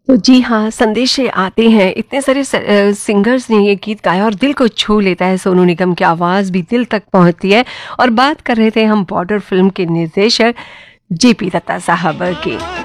तो जी हाँ, संदेश आते हैं। इतने सारे सिंगर्स ने ये गीत गाया और दिल को छू लेता है। सोनू निगम की आवाज़ भी दिल तक पहुंचती है। और बात कर रहे थे हम बॉर्डर फिल्म के निर्देशक जेपी दत्ता साहब की।